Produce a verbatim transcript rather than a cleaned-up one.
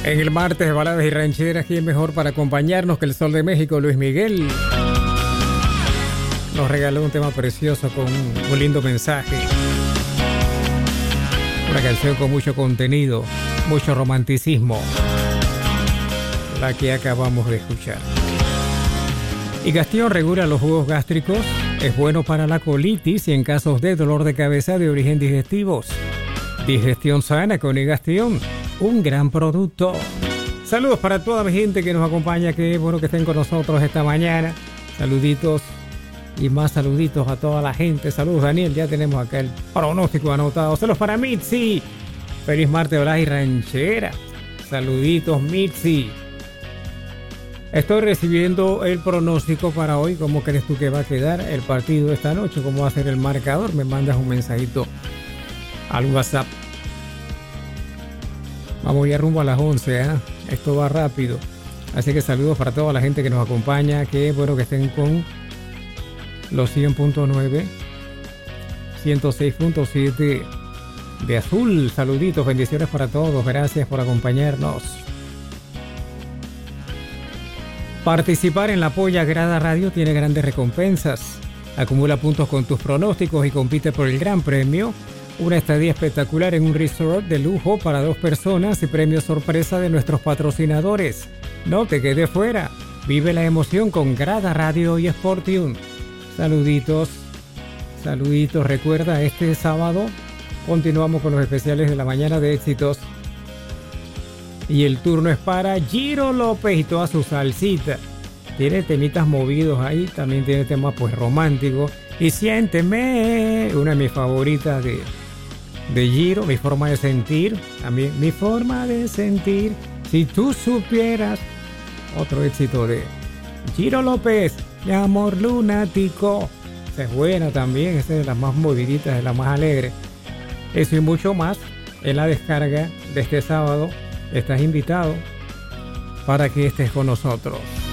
En el martes de baladas y rancheras, ¿quién mejor para acompañarnos que el Sol de México? Luis Miguel nos regaló un tema precioso con un lindo mensaje. Una canción con mucho contenido, mucho romanticismo, la que acabamos de escuchar. Higastión regula los jugos gástricos, es bueno para la colitis y en casos de dolor de cabeza de origen digestivos. Digestión sana con Higastión, un gran producto. Saludos para toda mi gente que nos acompaña, que bueno que estén con nosotros esta mañana. Saluditos y más saluditos a toda la gente. Saludos, Daniel, ya tenemos acá el pronóstico anotado. Saludos para Mitzi. Feliz martes, baladas y ranchera. Saluditos, Mitzi. Estoy recibiendo el pronóstico para hoy. ¿Cómo crees tú que va a quedar el partido esta noche? ¿Cómo va a ser el marcador? Me mandas un mensajito al WhatsApp. Vamos ya rumbo a las once, ¿eh? Esto va rápido. Así que saludos para toda la gente que nos acompaña. Que bueno que estén con los cien punto nueve, ciento seis punto siete de Azul. Saluditos, bendiciones para todos. Gracias por acompañarnos. Participar en la Polla Grada Radio tiene grandes recompensas. Acumula puntos con tus pronósticos y compite por el gran premio. Una estadía espectacular en un resort de lujo para dos personas y premios sorpresa de nuestros patrocinadores. No te quedes fuera. Vive la emoción con Grada Radio y Sportium. Saluditos, saluditos. Recuerda, este sábado continuamos con los especiales de la mañana de éxitos. Y el turno es para Giro López y toda su salsita. Tiene temitas movidos ahí, también tiene temas pues románticos. Y Siénteme, una de mis favoritas de, de Giro, Mi Forma de Sentir. También Mi Forma de Sentir, si tú supieras. Otro éxito de Giro López, Mi Amor Lunático. Esa es buena también, esa es de las más moviditas, de las más alegres. Eso y mucho más en la descarga de este sábado. Estás invitado para que estés con nosotros.